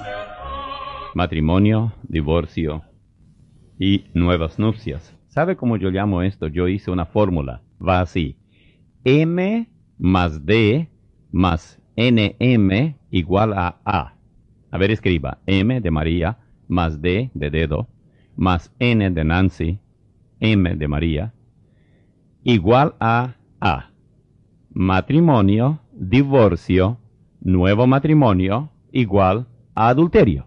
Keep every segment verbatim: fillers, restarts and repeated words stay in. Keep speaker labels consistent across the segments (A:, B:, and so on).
A: Matrimonio, divorcio y nuevas nupcias. ¿Sabe cómo yo llamo esto? Yo hice una fórmula. Va así. M más D más N M igual a A. A ver, escriba. M de María más D de dedo más N de Nancy, M de María, igual a A. Matrimonio, divorcio, nuevo matrimonio, igual a adulterio.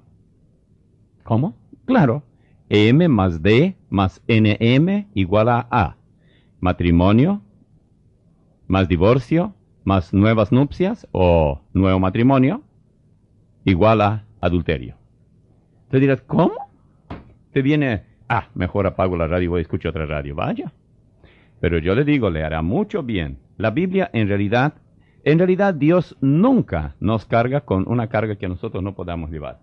A: ¿Cómo? Claro. M más D más N M igual a A. Matrimonio más divorcio más nuevas nupcias o nuevo matrimonio igual a adulterio. Te dirás, ¿cómo? Te viene, ah, mejor apago la radio y voy a escuchar otra radio. Vaya. Pero yo le digo, le hará mucho bien. La Biblia en realidad, en realidad Dios nunca nos carga con una carga que nosotros no podamos llevar.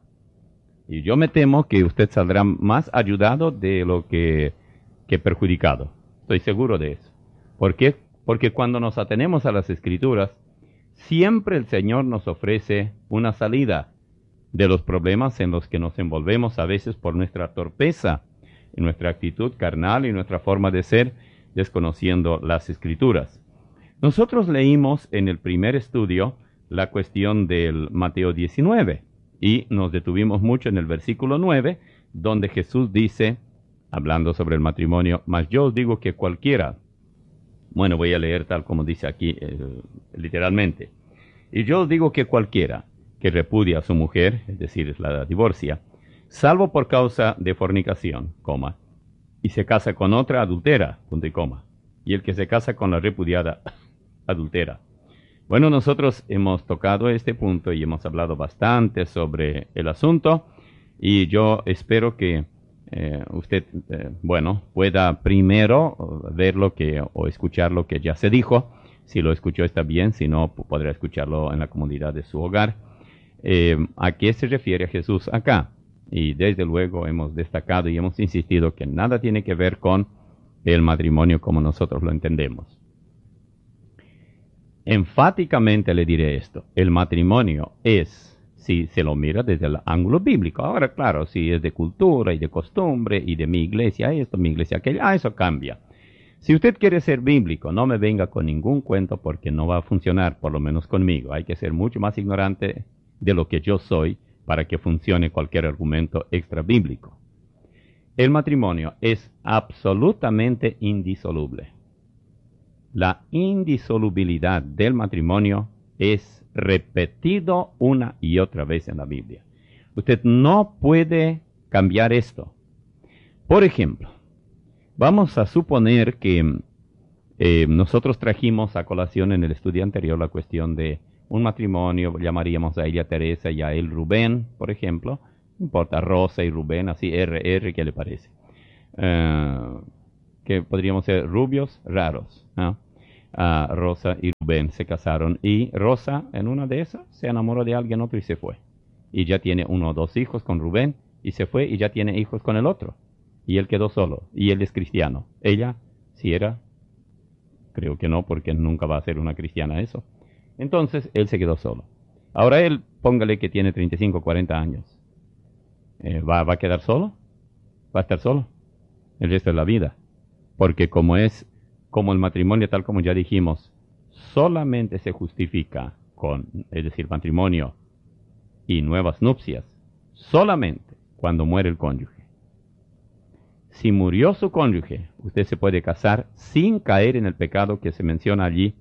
A: Y yo me temo que usted saldrá más ayudado de lo que, que perjudicado. Estoy seguro de eso. ¿Por qué? Porque cuando nos atenemos a las Escrituras, siempre el Señor nos ofrece una salida de los problemas en los que nos envolvemos a veces por nuestra torpeza, nuestra actitud carnal y nuestra forma de ser, desconociendo las Escrituras. Nosotros leímos en el primer estudio la cuestión del Mateo diecinueve y nos detuvimos mucho en el versículo nueve, donde Jesús dice, hablando sobre el matrimonio, mas yo os digo que cualquiera, bueno, voy a leer tal como dice aquí, eh, literalmente, y yo os digo que cualquiera que repudia a su mujer, es decir, la divorcia, salvo por causa de fornicación, coma, y se casa con otra adultera, punto y coma, y el que se casa con la repudiada adultera. Bueno, nosotros hemos tocado este punto y hemos hablado bastante sobre el asunto, y yo espero que eh, usted, eh, bueno, pueda primero ver lo que, o escuchar lo que ya se dijo. Si lo escuchó está bien, si no, podrá escucharlo en la comodidad de su hogar. Eh, ¿A qué se refiere Jesús acá? Y desde luego hemos destacado y hemos insistido que nada tiene que ver con el matrimonio como nosotros lo entendemos. Enfáticamente le diré esto, el matrimonio es, si se lo mira desde el ángulo bíblico, ahora claro, si es de cultura y de costumbre y de mi iglesia esto, mi iglesia aquello, ah, eso cambia. Si usted quiere ser bíblico, no me venga con ningún cuento porque no va a funcionar, por lo menos conmigo. Hay que ser mucho más ignorante de lo que yo soy para que funcione cualquier argumento extra bíblico. El matrimonio es absolutamente indisoluble. La indisolubilidad del matrimonio es repetido una y otra vez en la Biblia. Usted no puede cambiar esto. Por ejemplo, vamos a suponer que eh, nosotros trajimos a colación en el estudio anterior la cuestión de un matrimonio, llamaríamos a ella Teresa y a él Rubén, por ejemplo. No importa, Rosa y Rubén, así R R, ¿qué le parece? Uh, que podríamos ser rubios raros, ¿no? Uh, Rosa y Rubén se casaron y Rosa en una de esas se enamoró de alguien otro y se fue. Y ya tiene uno o dos hijos con Rubén y se fue y ya tiene hijos con el otro. Y él quedó solo y él es cristiano. Ella, si era, creo que no, porque nunca va a ser una cristiana eso. Entonces él se quedó solo. Ahora él, póngale que tiene treinta y cinco, cuarenta años. Eh, ¿va, ¿Va a quedar solo? ¿Va a estar solo el resto de la vida? Porque como es, como el matrimonio, tal como ya dijimos, solamente se justifica con, es decir, matrimonio y nuevas nupcias, solamente cuando muere el cónyuge. Si murió su cónyuge, usted se puede casar sin caer en el pecado que se menciona allí,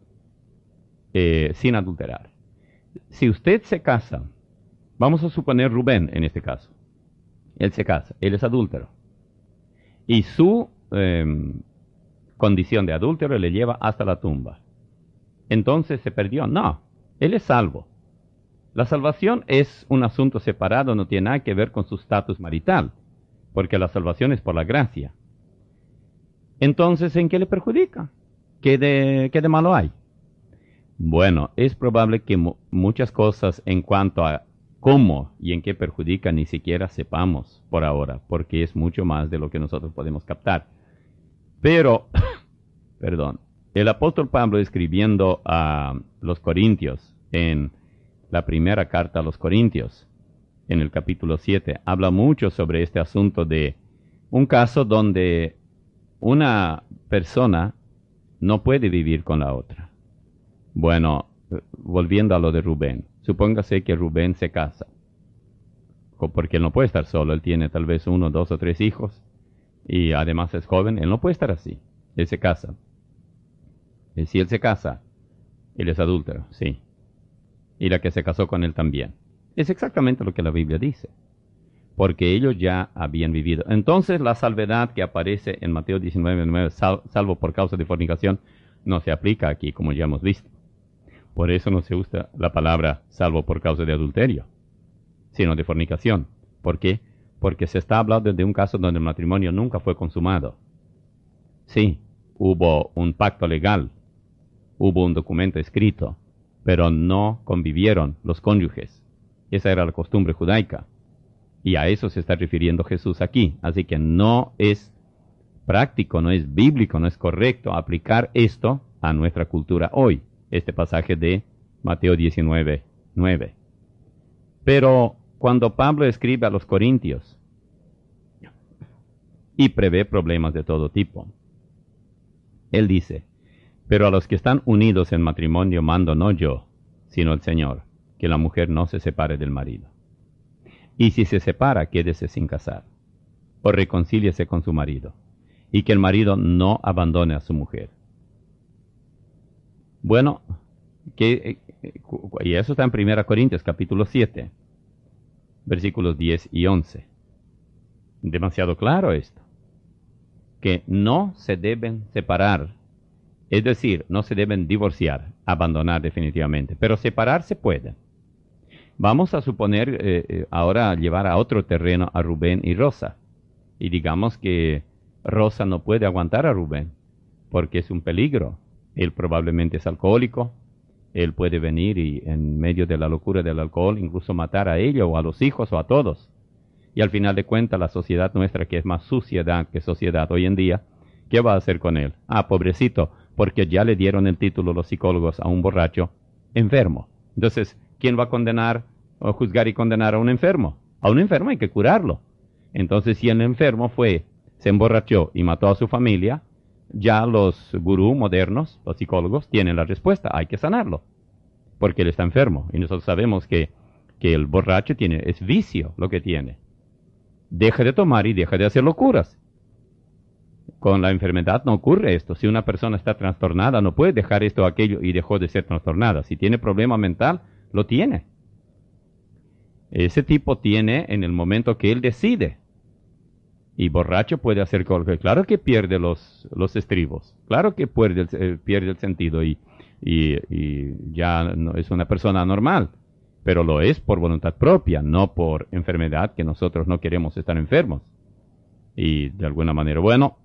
A: eh, sin adulterar. Si usted se casa, vamos a suponer Rubén en este caso, él se casa, él es adúltero, y su eh, condición de adúltero le lleva hasta la tumba. Entonces se perdió. No, él es salvo. La salvación es un asunto separado, no tiene nada que ver con su estatus marital, porque la salvación es por la gracia. Entonces, ¿en qué le perjudica? ¿Qué de, qué de malo hay? Bueno, es probable que mu muchas cosas en cuanto a cómo y en qué perjudica ni siquiera sepamos por ahora, porque es mucho más de lo que nosotros podemos captar. Pero, perdón, el apóstol Pablo escribiendo a los Corintios, en la primera carta a los Corintios, en el capítulo siete, habla mucho sobre este asunto de un caso donde una persona no puede vivir con la otra. Bueno, volviendo a lo de Rubén, supóngase que Rubén se casa, porque él no puede estar solo, él tiene tal vez uno, dos o tres hijos, y además es joven, él no puede estar así, él se casa. Y si él se casa, él es adúltero, sí, y la que se casó con él también. Es exactamente lo que la Biblia dice, porque ellos ya habían vivido. Entonces la salvedad que aparece en Mateo diecinueve, nueve, sal, salvo por causa de fornicación, no se aplica aquí, como ya hemos visto. Por eso no se usa la palabra salvo por causa de adulterio, sino de fornicación. ¿Por qué? Porque se está hablando de un caso donde el matrimonio nunca fue consumado. Sí, hubo un pacto legal, hubo un documento escrito, pero no convivieron los cónyuges. Esa era la costumbre judaica. Y a eso se está refiriendo Jesús aquí. Así que no es práctico, no es bíblico, no es correcto aplicar esto a nuestra cultura hoy. Este pasaje de Mateo diecinueve, nueve. Pero cuando Pablo escribe a los Corintios y prevé problemas de todo tipo, él dice, pero a los que están unidos en matrimonio mando no yo, sino el Señor, que la mujer no se separe del marido. Y si se separa, quédese sin casar, o reconcíliese con su marido, y que el marido no abandone a su mujer. Bueno, que, y eso está en primera Corintios capítulo siete, versículos diez y once. Demasiado claro esto, que no se deben separar, es decir, no se deben divorciar, abandonar definitivamente, pero separar se puede. Vamos a suponer eh, ahora llevar a otro terreno a Rubén y Rosa, y digamos que Rosa no puede aguantar a Rubén, porque es un peligro. Él probablemente es alcohólico, él puede venir y en medio de la locura del alcohol incluso matar a ella o a los hijos o a todos. Y al final de cuentas la sociedad nuestra, que es más suciedad que sociedad hoy en día, ¿qué va a hacer con él? Ah, pobrecito, porque ya le dieron el título los psicólogos a un borracho enfermo. Entonces, ¿quién va a condenar o juzgar y condenar a un enfermo? A un enfermo hay que curarlo. Entonces, si el enfermo fue, se emborrachó y mató a su familia, ya los gurú modernos, los psicólogos, tienen la respuesta, hay que sanarlo, porque él está enfermo. Y nosotros sabemos que, que el borracho tiene, es vicio lo que tiene. Deja de tomar y deja de hacer locuras. Con la enfermedad no ocurre esto. Si una persona está trastornada, no puede dejar esto o aquello y dejó de ser trastornada. Si tiene problema mental, lo tiene. Ese tipo tiene en el momento que él decide. Y borracho puede hacer cosas. Claro que pierde los, los estribos. Claro que pierde el, eh, pierde el sentido y, y, y ya no es una persona normal. Pero lo es por voluntad propia, no por enfermedad, que nosotros no queremos estar enfermos. Y de alguna manera, bueno.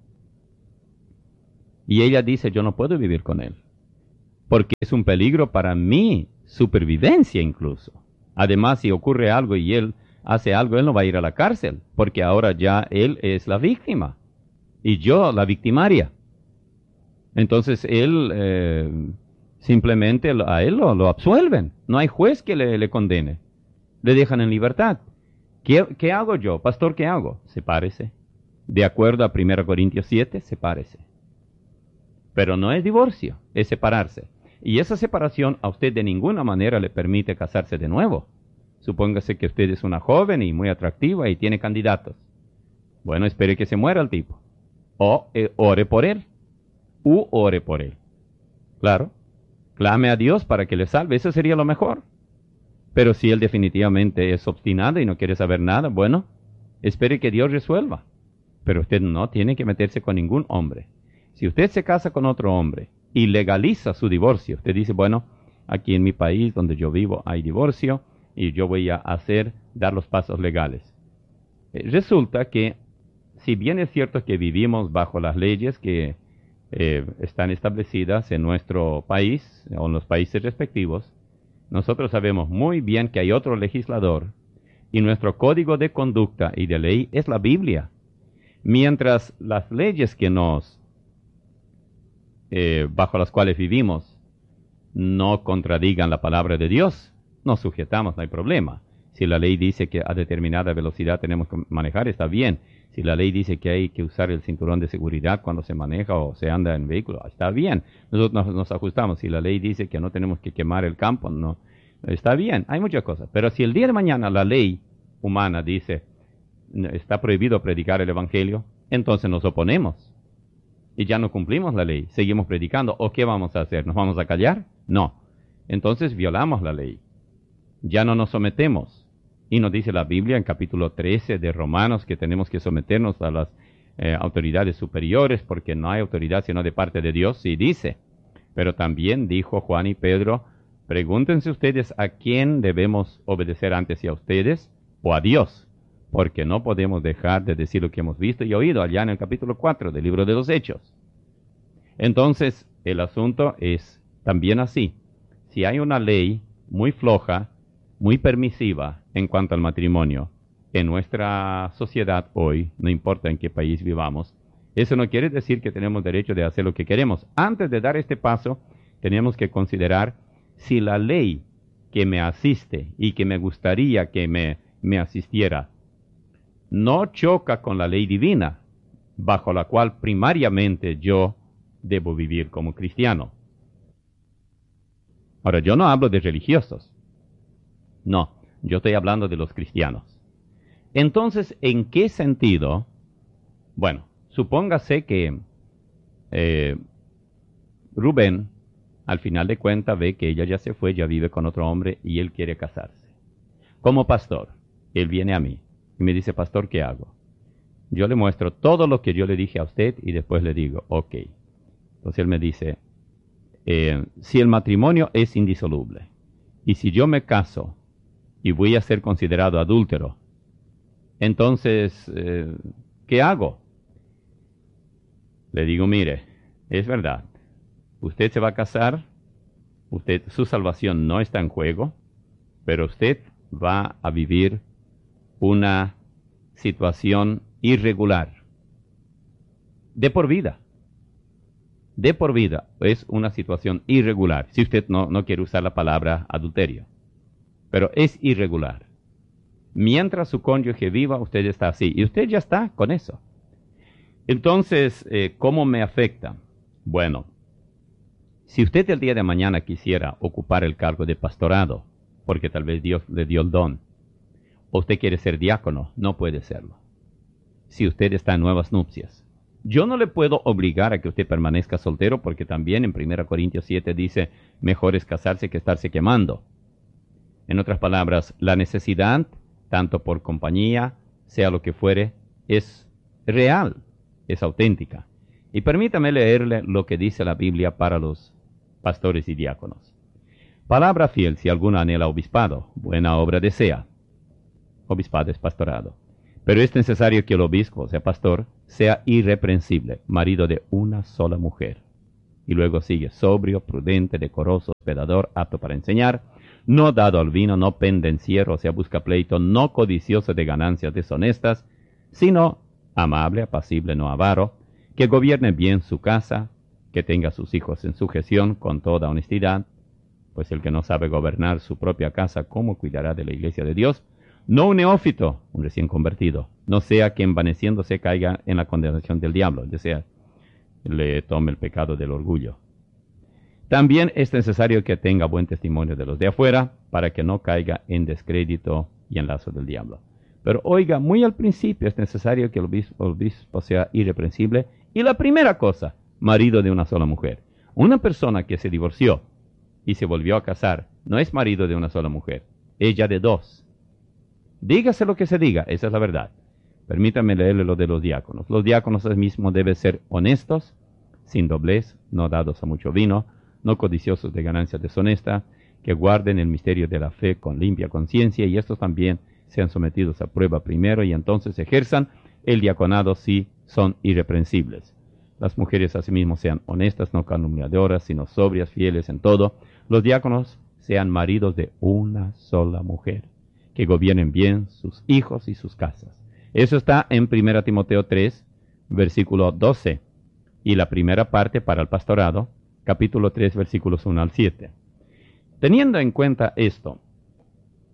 A: Y ella dice, yo no puedo vivir con él, porque es un peligro para mi supervivencia incluso. Además, si ocurre algo y él hace algo, él no va a ir a la cárcel, porque ahora ya él es la víctima, y yo la victimaria. Entonces, él, eh, simplemente a él lo, lo absuelven. No hay juez que le, le condene. Le dejan en libertad. ¿Qué, ¿Qué hago yo? Pastor, ¿qué hago? Sepárese. De acuerdo a primera Corintios siete, sepárese. Pero no es divorcio, es separarse. Y esa separación a usted de ninguna manera le permite casarse de nuevo. Supóngase que usted es una joven y muy atractiva y tiene candidatos. Bueno, espere que se muera el tipo. O eh, ore por él. U ore por él. Claro. Clame a Dios para que le salve. Eso sería lo mejor. Pero si él definitivamente es obstinado y no quiere saber nada, bueno, espere que Dios resuelva. Pero usted no tiene que meterse con ningún hombre. Si usted se casa con otro hombre y legaliza su divorcio, usted dice, bueno, aquí en mi país donde yo vivo hay divorcio y yo voy a hacer, dar los pasos legales. Eh, resulta que, si bien es cierto que vivimos bajo las leyes que eh, están establecidas en nuestro país o en los países respectivos, nosotros sabemos muy bien que hay otro legislador y nuestro código de conducta y de ley es la Biblia. Mientras las leyes que nos Eh, bajo las cuales vivimos no contradigan la palabra de Dios, nos sujetamos, no hay problema. Si la ley dice que a determinada velocidad tenemos que manejar, está bien. Si la ley dice que hay que usar el cinturón de seguridad cuando se maneja o se anda en vehículo, está bien. Nosotros nos, nos ajustamos. Si la ley dice que no tenemos que quemar el campo, no, está bien. Hay muchas cosas. Pero si el día de mañana la ley humana dice está prohibido predicar el evangelio, entonces nos oponemos. Y ya no cumplimos la ley. Seguimos predicando. ¿O qué vamos a hacer? ¿Nos vamos a callar? No. Entonces violamos la ley. Ya no nos sometemos. Y nos dice la Biblia en capítulo trece de Romanos que tenemos que someternos a las eh, autoridades superiores porque no hay autoridad sino de parte de Dios. Sí dice. Pero también dijo Juan y Pedro, pregúntense ustedes a quién debemos obedecer antes, si a ustedes o a Dios. Porque no podemos dejar de decir lo que hemos visto y oído allá en el capítulo cuatro del libro de los Hechos. Entonces, el asunto es también así. Si hay una ley muy floja, muy permisiva en cuanto al matrimonio en nuestra sociedad hoy, no importa en qué país vivamos, eso no quiere decir que tenemos derecho de hacer lo que queremos. Antes de dar este paso, tenemos que considerar si la ley que me asiste y que me gustaría que me, me asistiera no choca con la ley divina, bajo la cual primariamente yo debo vivir como cristiano. Ahora, yo no hablo de religiosos. No, yo estoy hablando de los cristianos. Entonces, ¿en qué sentido? Bueno, supóngase que eh, Rubén, al final de cuentas, ve que ella ya se fue, ya vive con otro hombre y él quiere casarse. Como pastor, él viene a mí y me dice, pastor, ¿qué hago? Yo le muestro todo lo que yo le dije a usted y después le digo, ok. Entonces él me dice, eh, si el matrimonio es indisoluble y si yo me caso y voy a ser considerado adúltero, entonces, eh, ¿qué hago? Le digo, mire, es verdad, usted se va a casar, usted, su salvación no está en juego, pero usted va a vivir una situación irregular, de por vida. De por vida es una situación irregular, si usted no, no quiere usar la palabra adulterio, pero es irregular. Mientras su cónyuge viva, usted está así, y usted ya está con eso. Entonces, eh, ¿cómo me afecta? Bueno, si usted el día de mañana quisiera ocupar el cargo de pastorado, porque tal vez Dios le dio el don, o usted quiere ser diácono, no puede serlo. Si usted está en nuevas nupcias, yo no le puedo obligar a que usted permanezca soltero, porque también en primera Corintios siete dice, mejor es casarse que estarse quemando. En otras palabras, la necesidad, tanto por compañía, sea lo que fuere, es real, es auténtica. Y permítame leerle lo que dice la Biblia para los pastores y diáconos. Palabra fiel, si alguno anhela obispado, buena obra desea. Obispado es pastorado. Pero es necesario que el obispo, o sea pastor, sea irreprensible, marido de una sola mujer. Y luego sigue, sobrio, prudente, decoroso, hospedador, apto para enseñar, no dado al vino, no pendenciero, o sea busca pleito, no codicioso de ganancias deshonestas, sino amable, apacible, no avaro, que gobierne bien su casa, que tenga a sus hijos en sujeción con toda honestidad, pues el que no sabe gobernar su propia casa, ¿cómo cuidará de la iglesia de Dios? No un neófito, un recién convertido, no sea que envaneciéndose caiga en la condenación del diablo, es decir, le tome el pecado del orgullo. También es necesario que tenga buen testimonio de los de afuera, para que no caiga en descrédito y en lazo del diablo. Pero oiga, muy al principio es necesario que el obispo, el obispo sea irreprensible. Y la primera cosa, marido de una sola mujer. Una persona que se divorció y se volvió a casar, no es marido de una sola mujer, ella de dos. Dígase lo que se diga, esa es la verdad. Permítame leerle lo de los diáconos. Los diáconos mismos deben ser honestos, sin doblez, no dados a mucho vino, no codiciosos de ganancias deshonestas, que guarden el misterio de la fe con limpia conciencia, y estos también sean sometidos a prueba primero, y entonces ejerzan el diaconado si son irreprensibles. Las mujeres asimismo sean honestas, no calumniadoras, sino sobrias, fieles en todo. Los diáconos sean maridos de una sola mujer, que gobiernen bien sus hijos y sus casas. Eso está en primera Timoteo tres, versículo doce, y la primera parte para el pastorado, capítulo tres, versículos uno al siete. Teniendo en cuenta esto,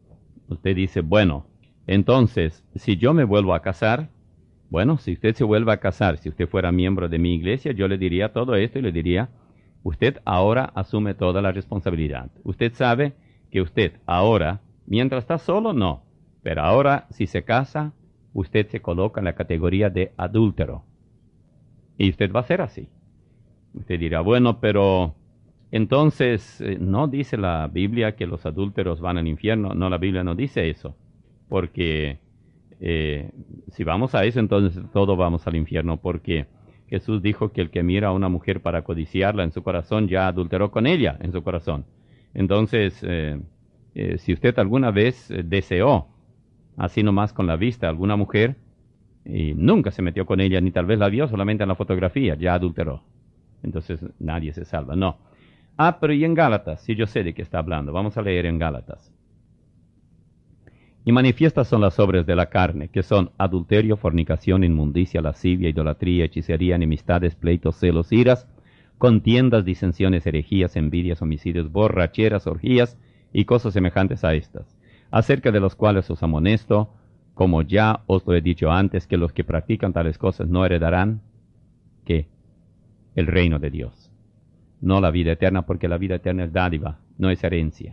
A: Usted dice, bueno, entonces, si yo me vuelvo a casar, bueno, si usted se vuelve a casar, si usted fuera miembro de mi iglesia, yo le diría todo esto y le diría, usted ahora asume toda la responsabilidad. Usted sabe que usted ahora, mientras está solo, no. Pero ahora, si se casa, usted se coloca en la categoría de adúltero. Y usted va a ser así. Usted dirá, bueno, pero entonces, eh, ¿no dice la Biblia que los adúlteros van al infierno? No, la Biblia no dice eso. Porque eh, si vamos a eso, entonces todos vamos al infierno. Porque Jesús dijo que el que mira a una mujer para codiciarla en su corazón ya adulteró con ella en su corazón. Entonces, eh, eh, si usted alguna vez eh, deseó, así nomás con la vista, alguna mujer, y nunca se metió con ella, ni tal vez la vio solamente en la fotografía, ya adulteró. Entonces nadie se salva, no. Ah, pero y en Gálatas, sí, yo sé de qué está hablando. Vamos a leer en Gálatas. Y manifiestas son las obras de la carne, que son adulterio, fornicación, inmundicia, lascivia, idolatría, hechicería, enemistades, pleitos, celos, iras, contiendas, disensiones, herejías, envidias, homicidios, borracheras, orgías y cosas semejantes a estas, acerca de los cuales os amonesto, como ya os lo he dicho antes, que los que practican tales cosas no heredarán, ¿qué? El reino de Dios. No la vida eterna, porque la vida eterna es dádiva, no es herencia.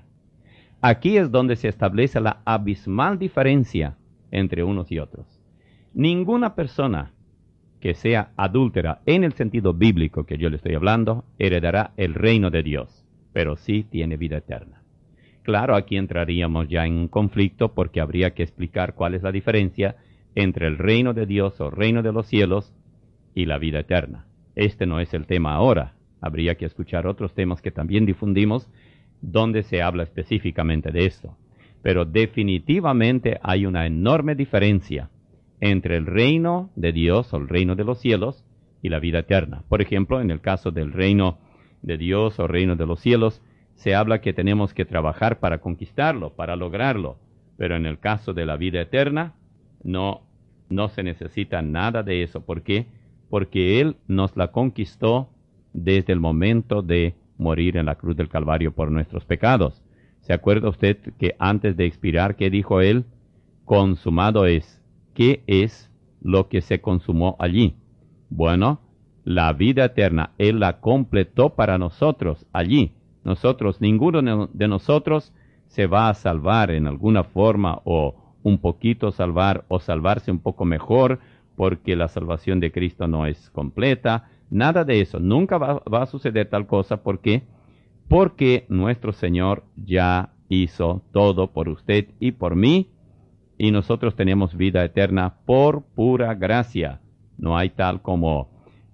A: Aquí es donde se establece la abismal diferencia entre unos y otros. Ninguna persona que sea adúltera en el sentido bíblico que yo le estoy hablando, heredará el reino de Dios, pero sí tiene vida eterna. Claro, aquí entraríamos ya en un conflicto porque habría que explicar cuál es la diferencia entre el reino de Dios o reino de los cielos y la vida eterna. Este no es el tema ahora. Habría que escuchar otros temas que también difundimos donde se habla específicamente de esto. Pero definitivamente hay una enorme diferencia entre el reino de Dios o el reino de los cielos y la vida eterna. Por ejemplo, en el caso del reino de Dios o reino de los cielos, se habla que tenemos que trabajar para conquistarlo, para lograrlo. Pero en el caso de la vida eterna, no, no se necesita nada de eso. ¿Por qué? Porque Él nos la conquistó desde el momento de morir en la cruz del Calvario por nuestros pecados. ¿Se acuerda usted que antes de expirar, qué dijo Él? Consumado es. ¿Qué es lo que se consumó allí? Bueno, la vida eterna, Él la completó para nosotros allí. Nosotros, ninguno de nosotros se va a salvar en alguna forma o un poquito salvar o salvarse un poco mejor porque la salvación de Cristo no es completa. Nada de eso. Nunca va, va a suceder tal cosa. ¿Por qué? Porque nuestro Señor ya hizo todo por usted y por mí. Y nosotros tenemos vida eterna por pura gracia. No hay tal como,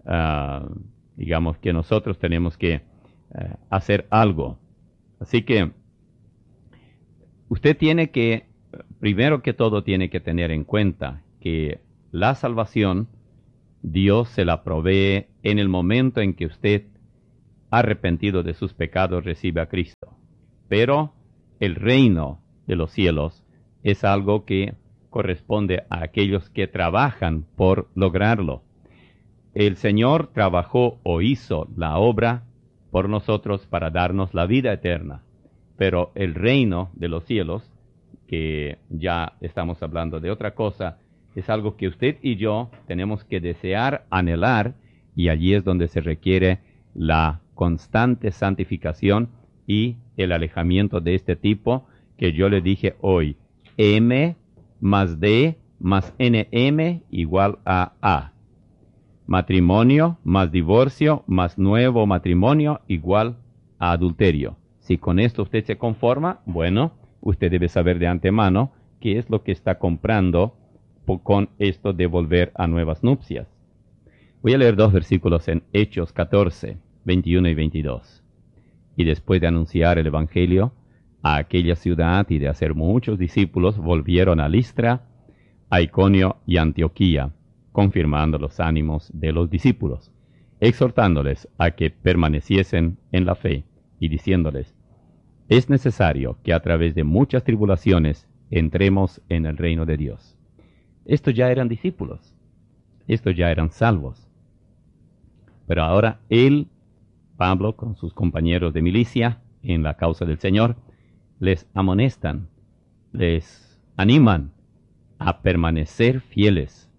A: uh, digamos, que nosotros tenemos que uh, hacer algo. Así que usted tiene que, primero que todo, tiene que tener en cuenta que la salvación, Dios se la provee en el momento en que usted, arrepentido de sus pecados, recibe a Cristo. Pero el reino de los cielos es algo que corresponde a aquellos que trabajan por lograrlo. El Señor trabajó o hizo la obra por nosotros para darnos la vida eterna. Pero el reino de los cielos, que ya estamos hablando de otra cosa, es algo que usted y yo tenemos que desear, anhelar, y allí es donde se requiere la constante santificación y el alejamiento de este tipo que yo le dije hoy. M más D más N M igual a A. Matrimonio más divorcio más nuevo matrimonio igual a adulterio. Si con esto usted se conforma, bueno, usted debe saber de antemano qué es lo que está comprando con esto de volver a nuevas nupcias. Voy a leer dos versículos en Hechos catorce, veintiuno y veintidós. Y después de anunciar el Evangelio a aquella ciudad y de hacer muchos discípulos, volvieron a Listra, a Iconio y Antioquía, confirmando los ánimos de los discípulos, exhortándoles a que permaneciesen en la fe y diciéndoles, es necesario que a través de muchas tribulaciones entremos en el reino de Dios. Estos ya eran discípulos, estos ya eran salvos. Pero ahora él, Pablo, con sus compañeros de milicia en la causa del Señor, les amonestan les animan a permanecer fieles,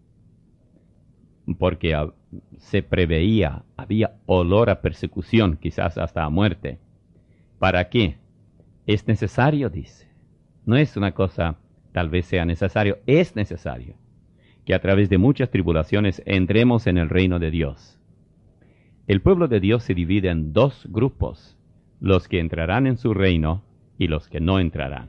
A: porque a, se preveía, había olor a persecución, quizás hasta a muerte. ¿Para qué? Es necesario, dice. No es una cosa, tal vez sea necesario, es necesario que a través de muchas tribulaciones entremos en el reino de Dios. El pueblo de Dios se divide en dos grupos, los que entrarán en su reino y los que no entrarán.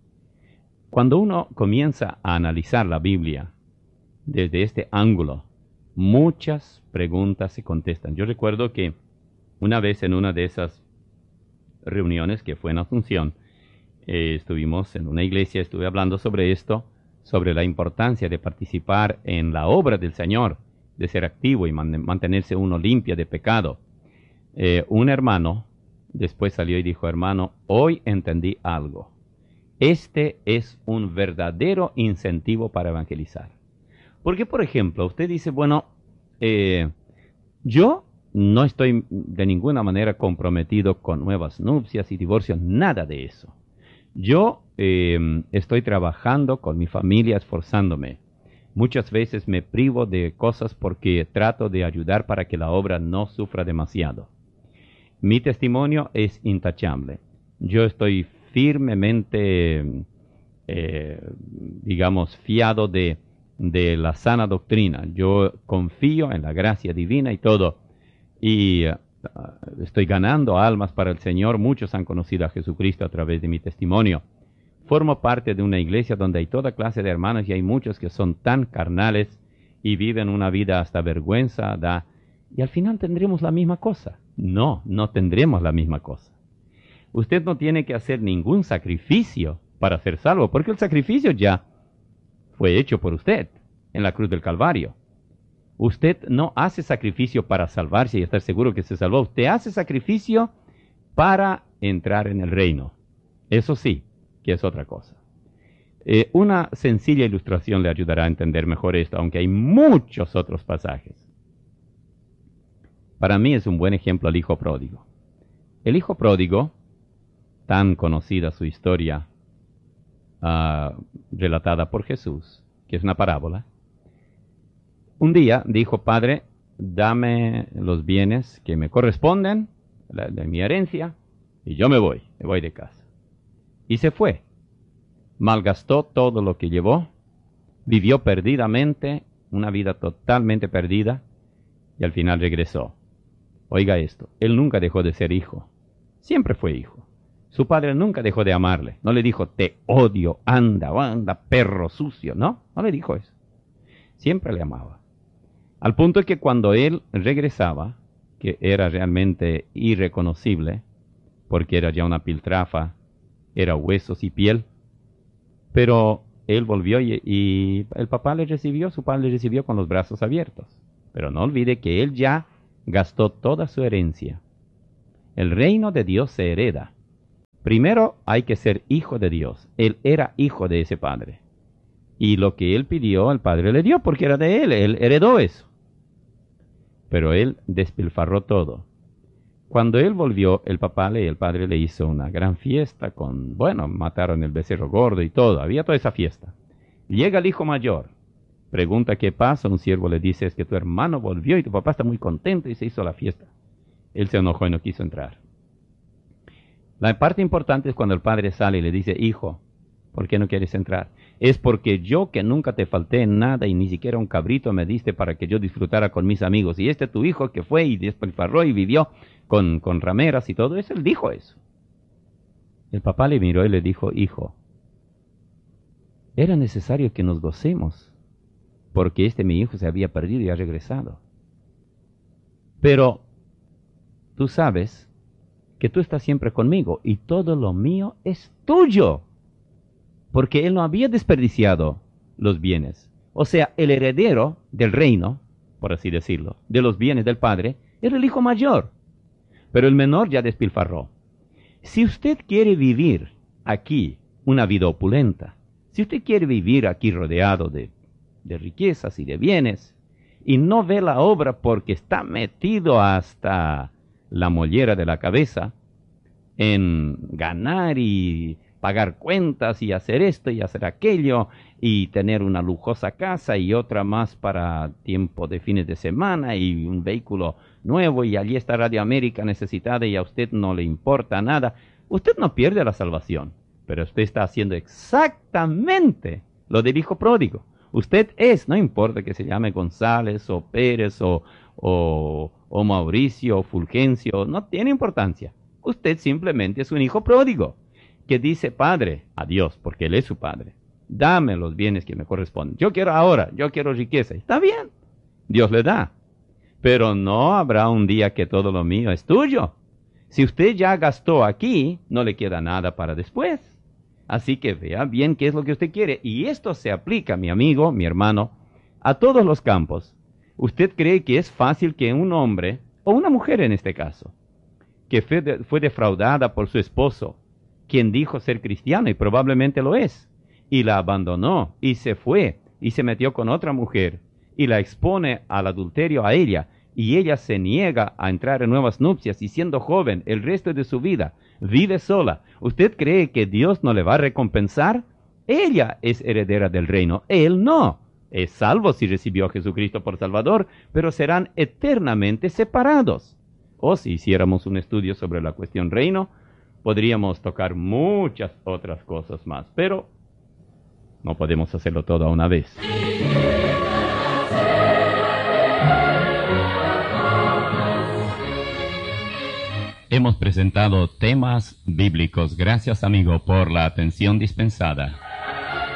A: Cuando uno comienza a analizar la Biblia desde este ángulo, muchas preguntas se contestan. Yo recuerdo que una vez en una de esas reuniones que fue en Asunción, eh, estuvimos en una iglesia, estuve hablando sobre esto, sobre la importancia de participar en la obra del Señor, de ser activo y man mantenerse uno limpio de pecado. Eh, un hermano después salió y dijo, hermano, hoy entendí algo. Este es un verdadero incentivo para evangelizar. Porque, por ejemplo, usted dice, bueno, eh, yo no estoy de ninguna manera comprometido con nuevas nupcias y divorcios, nada de eso. Yo eh, estoy trabajando con mi familia, esforzándome. Muchas veces me privo de cosas porque trato de ayudar para que la obra no sufra demasiado. Mi testimonio es intachable. Yo estoy firmemente, eh, digamos, fiado de, de la sana doctrina. Yo confío en la gracia divina y todo. Y uh, estoy ganando almas para el Señor. Muchos han conocido a Jesucristo a través de mi testimonio. Formo parte de una iglesia donde hay toda clase de hermanos y hay muchos que son tan carnales y viven una vida hasta vergüenza da. Y al final tendremos la misma cosa. No, no tendremos la misma cosa. Usted no tiene que hacer ningún sacrificio para ser salvo, porque el sacrificio ya fue hecho por usted en la cruz del Calvario. Usted no hace sacrificio para salvarse y estar seguro que se salvó. Usted hace sacrificio para entrar en el reino. Eso sí, que es otra cosa. Eh, una sencilla ilustración le ayudará a entender mejor esto, aunque hay muchos otros pasajes. Para mí es un buen ejemplo el hijo pródigo. El hijo pródigo, tan conocida su historia uh, relatada por Jesús, que es una parábola, un día dijo, Padre, dame los bienes que me corresponden, la, de mi herencia, y yo me voy, me voy de casa. Y se fue. Malgastó todo lo que llevó, vivió perdidamente, una vida totalmente perdida, y al final regresó. Oiga esto, él nunca dejó de ser hijo, siempre fue hijo. Su padre nunca dejó de amarle, no le dijo, te odio, anda, anda, perro sucio, no, no le dijo eso. Siempre le amaba. Al punto que cuando él regresaba, que era realmente irreconocible, porque era ya una piltrafa, era huesos y piel, pero él volvió y, y el papá le recibió, su padre le recibió con los brazos abiertos. Pero no olvide que él ya gastó toda su herencia. El reino de Dios se hereda. Primero hay que ser hijo de Dios. Él era hijo de ese padre. Y lo que él pidió, el padre le dio porque era de él, él heredó eso. Pero él despilfarró todo. Cuando él volvió, el papá le, el padre le hizo una gran fiesta con, bueno, mataron el becerro gordo y todo, había toda esa fiesta. Llega el hijo mayor, pregunta qué pasa, un siervo le dice, es que tu hermano volvió y tu papá está muy contento y se hizo la fiesta. Él se enojó y no quiso entrar. La parte importante es cuando el padre sale y le dice, hijo, ¿por qué no quieres entrar? Es porque yo que nunca te falté en nada y ni siquiera un cabrito me diste para que yo disfrutara con mis amigos. Y este tu hijo que fue y despilfarró y vivió con, con rameras y todo eso, él dijo eso. El papá le miró y le dijo, hijo, era necesario que nos gocemos, porque este mi hijo se había perdido y ha regresado. Pero tú sabes que tú estás siempre conmigo y todo lo mío es tuyo. Porque él no había desperdiciado los bienes. O sea, el heredero del reino, por así decirlo, de los bienes del padre, era el hijo mayor. Pero el menor ya despilfarró. Si usted quiere vivir aquí una vida opulenta, si usted quiere vivir aquí rodeado de, de riquezas y de bienes, y no ve la obra porque está metido hasta la mollera de la cabeza en ganar y pagar cuentas y hacer esto y hacer aquello y tener una lujosa casa y otra más para tiempo de fines de semana y un vehículo nuevo y allí está Radio América necesitada y a usted no le importa nada. Usted no pierde la salvación, pero usted está haciendo exactamente lo del hijo pródigo. Usted es, no importa que se llame González o Pérez o, o, o Mauricio o Fulgencio, no tiene importancia. Usted simplemente es un hijo pródigo que dice, Padre, a Dios, porque Él es su Padre, dame los bienes que me corresponden. Yo quiero ahora, yo quiero riqueza. Está bien, Dios le da. Pero no habrá un día que todo lo mío es tuyo. Si usted ya gastó aquí, no le queda nada para después. Así que vea bien qué es lo que usted quiere. Y esto se aplica, mi amigo, mi hermano, a todos los campos. ¿Usted cree que es fácil que un hombre, o una mujer en este caso, que fue, de, fue defraudada por su esposo, quien dijo ser cristiano y probablemente lo es, y la abandonó y se fue y se metió con otra mujer y la expone al adulterio a ella, y ella se niega a entrar en nuevas nupcias y siendo joven el resto de su vida vive sola? ¿Usted cree que Dios no le va a recompensar? Ella es heredera del reino, él no. Es salvo si recibió a Jesucristo por Salvador, pero serán eternamente separados. O si hiciéramos un estudio sobre la cuestión reino, podríamos tocar muchas otras cosas más, pero no podemos hacerlo todo a una vez. Hemos presentado temas bíblicos. Gracias, amigo, por la atención dispensada.